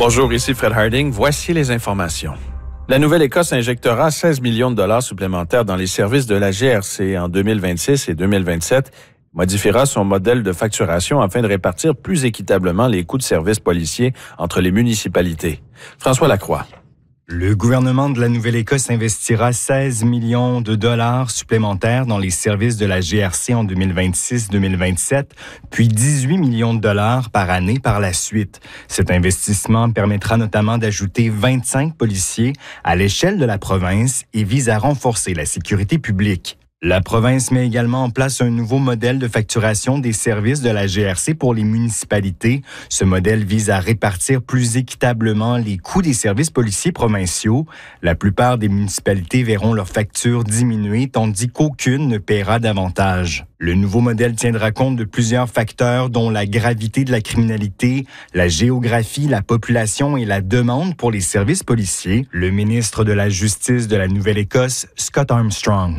Bonjour, ici Fred Harding. Voici les informations. La Nouvelle-Écosse injectera 16 millions de dollars supplémentaires dans les services de la GRC en 2026 et 2027, modifiera son modèle de facturation afin de répartir plus équitablement les coûts de services policiers entre les municipalités. François Lacroix. Le gouvernement de la Nouvelle-Écosse investira 16 millions de dollars supplémentaires dans les services de la GRC en 2026-2027, puis 18 millions de dollars par année par la suite. Cet investissement permettra notamment d'ajouter 25 policiers à l'échelle de la province et vise à renforcer la sécurité publique. La province met également en place un nouveau modèle de facturation des services de la GRC pour les municipalités. Ce modèle vise à répartir plus équitablement les coûts des services policiers provinciaux. La plupart des municipalités verront leurs factures diminuer, tandis qu'aucune ne paiera davantage. Le nouveau modèle tiendra compte de plusieurs facteurs, dont la gravité de la criminalité, la géographie, la population et la demande pour les services policiers. Le ministre de la Justice de la Nouvelle-Écosse, Scott Armstrong.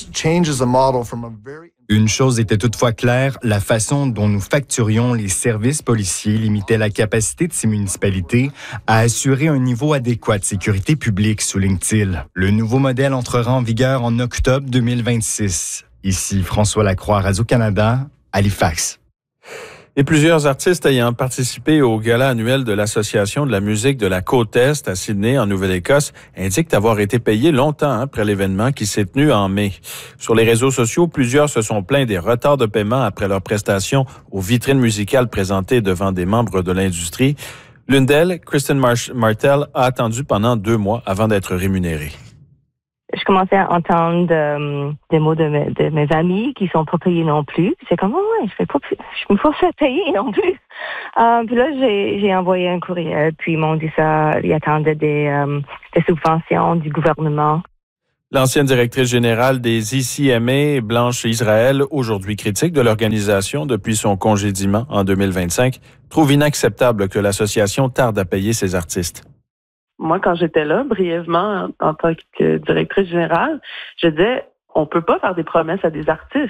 Une chose était toutefois claire, la façon dont nous facturions les services policiers limitait la capacité de ces municipalités à assurer un niveau adéquat de sécurité publique, souligne-t-il. Le nouveau modèle entrera en vigueur en octobre 2026. Ici François Lacroix, Radio-Canada, Halifax. Et plusieurs artistes ayant participé au gala annuel de l'Association de la musique de la Côte-Est à Sydney, en Nouvelle-Écosse, indiquent avoir été payés longtemps après l'événement qui s'est tenu en mai. Sur les réseaux sociaux, plusieurs se sont plaints des retards de paiement après leur prestation aux vitrines musicales présentées devant des membres de l'industrie. L'une d'elles, Kristen Martel, a attendu pendant 2 mois avant d'être rémunérée. Je commençais à entendre des mots de mes amis qui sont pas payés non plus. C'est comme, je me faut faire payer non plus. Puis là, j'ai envoyé un courriel, puis ils m'ont dit ça, ils attendaient des subventions du gouvernement. L'ancienne directrice générale des ICMA, Blanche Israël, aujourd'hui critique de l'organisation depuis son congédiement en 2025, trouve inacceptable que l'association tarde à payer ses artistes. Moi, quand j'étais là, brièvement, en tant que directrice générale, je disais, on peut pas faire des promesses à des artistes.